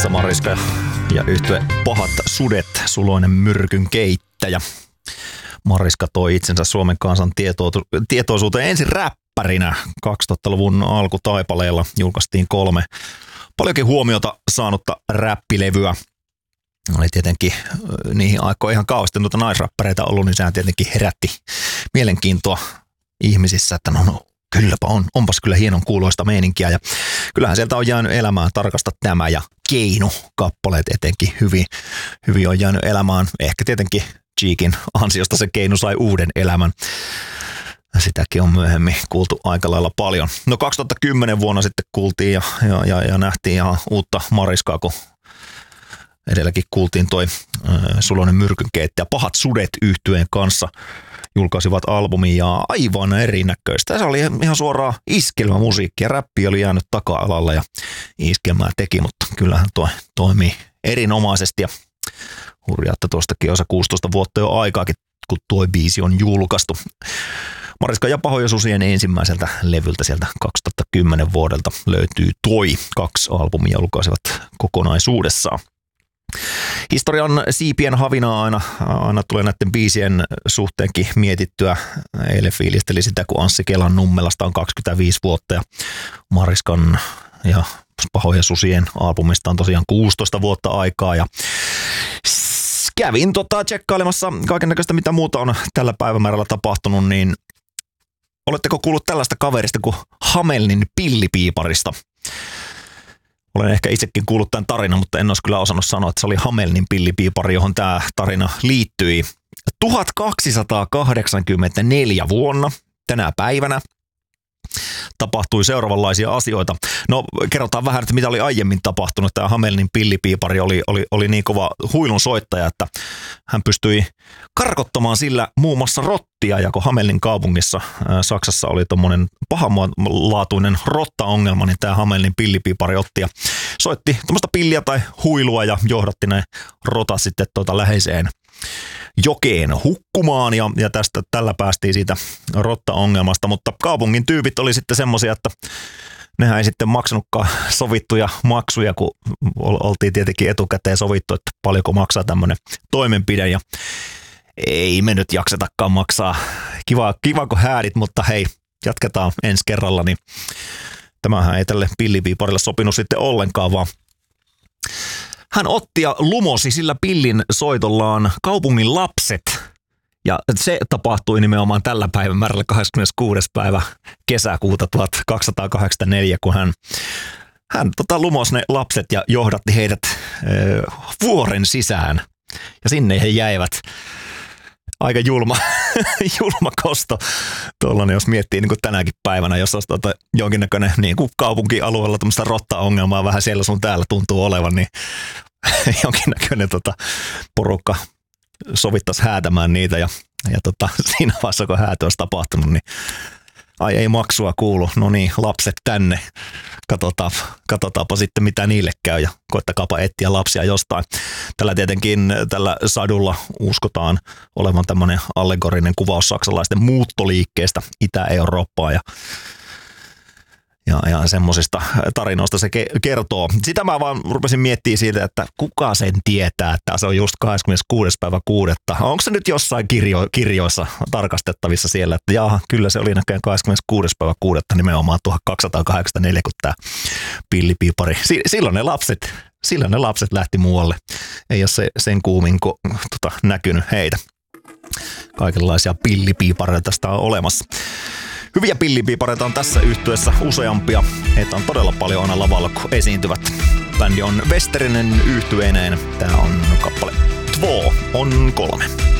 Tässä Mariska ja yhtye Pahat sudet, Suloinen myrkyn keittäjä. Mariska toi itsensä Suomen kansan tietoisuuteen ensin räppärinä. 2000-luvun alkutaipaleella julkaistiin 3 paljonkin huomiota saanutta räppilevyä. Oli tietenkin niihin aikoihin ihan kauheasti noita naisräppäreitä ollut, niin sehän tietenkin herätti mielenkiintoa ihmisissä, että no kylläpä onpas kyllä hienon kuuloista meininkiä. Ja kyllähän sieltä on jäänyt elämään Tarkasta tämä ja Keinu-kappaleet etenkin hyvin on jäänyt elämään. Ehkä tietenkin Cheekin ansiosta se Keinu sai uuden elämän. Sitäkin on myöhemmin kuultu aika lailla paljon. No 2010 vuonna sitten kuultiin ja nähtiin ihan uutta Mariskaa, kun edelläkin kuultiin toi Suloinen myrkyn keittäjä Pahat sudet -yhtyeen kanssa. Julkaisivat albumin ja aivan erinäköistä. Se oli ihan suoraa iskelmämusiikkia. Räppi oli jäänyt taka-alalle ja iskelmää teki, mutta kyllähän toi toimii erinomaisesti. Ja hurjaa, että tuostakin on 16 vuotta jo aikaakin, kun tuo biisi on julkaistu. Mariska ja Pahojen susien ensimmäiseltä levyltä sieltä 2010 vuodelta löytyy toi. 2 albumia julkaisivat kokonaisuudessaan. Historian siipien havinaa aina tulee näiden biisien suhteenkin mietittyä. Eilen fiilisteli sitä, kun Anssi Kelan Nummelasta on 25 vuotta ja Mariskan ja Pahojen susien albumista on tosiaan 16 vuotta aikaa. Ja kävin tsekkailemassa kaikennäköistä, mitä muuta on tällä päivämäärällä tapahtunut, niin oletteko kuullut tällaista kaverista kuin Hamelnin Pillipiiparista? Olen ehkä itsekin kuullut tämän tarinan, mutta en olisi kyllä osannut sanoa, että se oli Hamelnin Pillipiipari, johon tämä tarina liittyi. 1284 vuonna tänä päivänä tapahtui seuraavanlaisia asioita. No kerrotaan vähän, että mitä oli aiemmin tapahtunut. Tämä Hamelnin Pillipiipari oli niin kova huilun soittaja, että hän pystyi karkottamaan sillä muun muassa rottia. Ja kun Hamelnin kaupungissa Saksassa oli tuommoinen pahanlaatuinen rottaongelma, niin tämä Hamelnin Pillipiipari otti ja soitti tuommoista pilliä tai huilua ja johdatti ne rotat sitten läheiseen jokeen hukkumaan ja tällä päästiin siitä rotta-ongelmasta, mutta kaupungin tyypit oli sitten semmoisia, että nehän ei sitten maksanutkaan sovittuja maksuja, kun oltiin tietenkin etukäteen sovittu, että paljonko maksaa tämmöinen toimenpide ja ei me nyt jaksetakaan maksaa. Kiva kun häädit, mutta hei, jatketaan ensi kerralla, niin tämähän ei tälle Pillipiiparille sopinut sitten ollenkaan, vaan hän otti ja lumosi sillä pillin soitollaan kaupungin lapset. Ja se tapahtui nimenomaan tällä päivämäärällä 26. päivä kesäkuuta 1284, kun hän lumosi ne lapset ja johdatti heidät vuoren sisään. Ja sinne he jäivät. Aika julma kosto tuollainen, jos miettii niin kuin tänäkin päivänä, jos olisi jonkinnäköinen niin kuin kaupunkialueella tämmöistä rotta-ongelmaa vähän siellä sun täällä tuntuu olevan, niin jonkinnäköinen porukka sovittaisi häätämään niitä ja siinä vaiheessa, kun häätö olisi tapahtunut, niin ai ei maksua kuulu, no niin, lapset tänne, katsotaanpa sitten mitä niille käy ja koettakaapa etsiä lapsia jostain. Tällä sadulla uskotaan olevan tämmöinen allegorinen kuvaus saksalaisten muuttoliikkeestä Itä-Eurooppaan ja semmoisista tarinoista se kertoo. Sitä mä vaan rupesin miettimään siitä, että kuka sen tietää, että se on just 26. päivä 6. Onko se nyt jossain kirjoissa tarkastettavissa siellä, että jaha, kyllä se oli näköjään 26. päivä 6. nimenomaan 1284, kun tämä Pillipiipari. Silloin ne lapset lähti muualle. Ei ole se sen kuumin näkynyt heitä. Kaikenlaisia pillipiipareita tästä on olemassa. Hyviä pillipiipareita on tässä yhtyeessä useampia. Heitä on todella paljon aina lavalla, kun esiintyvät. Bändi on Westerinen yhtyeineen. Tää on kappale 2 on 3.